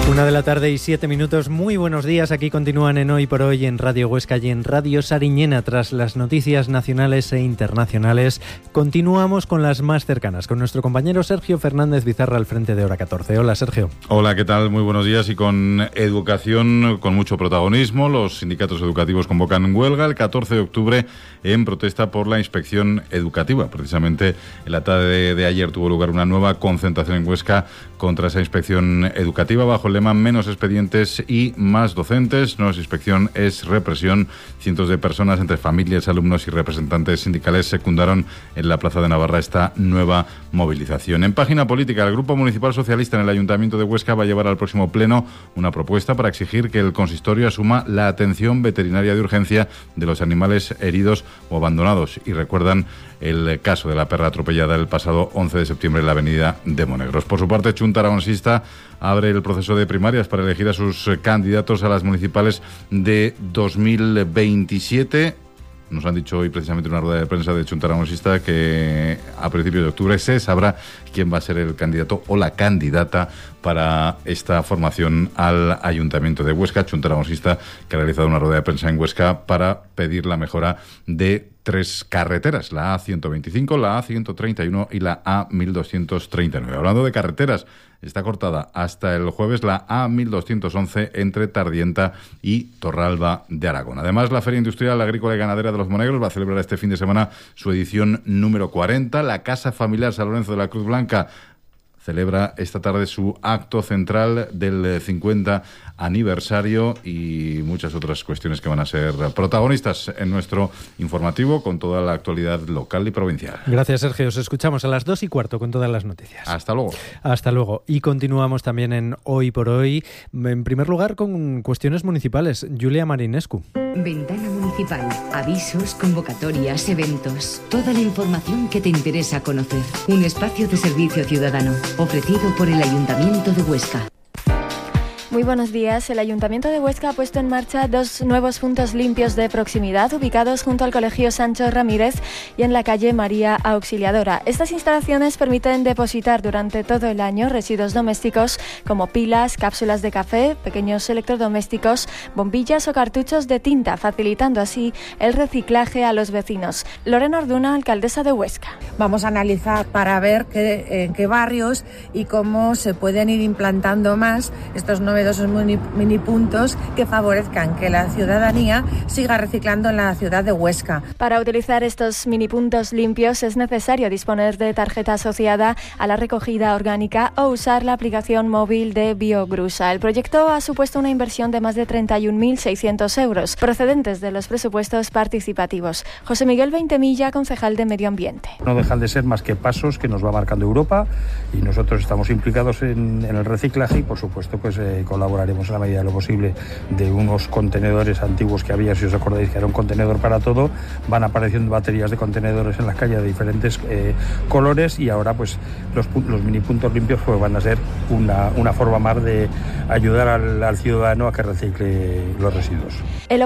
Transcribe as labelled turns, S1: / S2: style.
S1: 1:07. Muy buenos días. Aquí continúan en Hoy por Hoy en Radio Huesca y en Radio Sariñena. Tras las noticias nacionales e internacionales, continuamos con las más cercanas, con nuestro compañero Sergio Fernández Bizarra al frente de Hora 14. Hola, Sergio.
S2: Hola, ¿qué tal? Muy buenos días. Y con educación con mucho protagonismo, los sindicatos educativos convocan huelga el 14 de octubre en protesta por la inspección educativa. Precisamente en la tarde de ayer tuvo lugar una nueva concentración en Huesca contra esa inspección educativa bajo el lema menos expedientes y más docentes. No es inspección, es represión. Cientos de personas, entre familias, alumnos y representantes sindicales, secundaron en la Plaza de Navarra esta nueva movilización. En página política, el Grupo Municipal Socialista en el Ayuntamiento de Huesca va a llevar al próximo pleno una propuesta para exigir que el consistorio asuma la atención veterinaria de urgencia de los animales heridos o abandonados. Y recuerdan el caso de la perra atropellada el pasado 11 de septiembre en la avenida de Monegros. Por su parte, Chunta Aragonesista abre el proceso de primarias para elegir a sus candidatos a las municipales de 2027. Nos han dicho hoy precisamente en una rueda de prensa de Chunta Aragonesista que a principios de octubre se sabrá quién va a ser el candidato o la candidata para esta formación al Ayuntamiento de Huesca. Chunta Aragonesista, que ha realizado una rueda de prensa en Huesca para pedir la mejora de 3 carreteras, la A125, la A131 y la A1239. Hablando de carreteras, está cortada hasta el jueves la A1211 entre Tardienta y Torralba de Aragón. Además, la Feria Industrial, Agrícola y Ganadera de los Monegros va a celebrar este fin de semana su edición número 40. La Casa Familiar San Lorenzo de la Cruz Blanca celebra esta tarde su acto central del 50 aniversario y muchas otras cuestiones que van a ser protagonistas en nuestro informativo con toda la actualidad local y provincial.
S1: Gracias, Sergio. Os escuchamos a las 2:15 con todas las noticias.
S2: Hasta luego.
S1: Hasta luego. Y continuamos también en Hoy por Hoy. En primer lugar, con cuestiones municipales. Julia Marinescu.
S3: Ventana Municipal. Avisos, convocatorias, eventos. Toda la información que te interesa conocer. Un espacio de servicio ciudadano ofrecido por el Ayuntamiento de Huesca.
S4: Muy buenos días. El Ayuntamiento de Huesca ha puesto en marcha 2 nuevos puntos limpios de proximidad ubicados junto al Colegio Sancho Ramírez y en la calle María Auxiliadora. Estas instalaciones permiten depositar durante todo el año residuos domésticos como pilas, cápsulas de café, pequeños electrodomésticos, bombillas o cartuchos de tinta, facilitando así el reciclaje a los vecinos. Lorena Orduna, alcaldesa de Huesca.
S5: Vamos a analizar para ver en qué barrios y cómo se pueden ir implantando más estos novedosos mini puntos que favorezcan que la ciudadanía siga reciclando en la ciudad de Huesca.
S4: Para utilizar estos mini puntos limpios es necesario disponer de tarjeta asociada a la recogida orgánica o usar la aplicación móvil de Biogrusa. El proyecto ha supuesto una inversión de más de 31.600 euros, procedentes de los presupuestos participativos. José Miguel Veintemilla, concejal de Medio Ambiente.
S6: No dejan de ser más que pasos que nos va marcando Europa y nosotros estamos implicados en el reciclaje y, por supuesto, pues colaboraremos en la medida de lo posible de unos contenedores antiguos que había, si os acordáis que era un contenedor para todo, van apareciendo baterías de contenedores en las calles de diferentes colores y ahora pues los mini puntos limpios pues van a ser una forma más de ayudar al ciudadano a que recicle los residuos.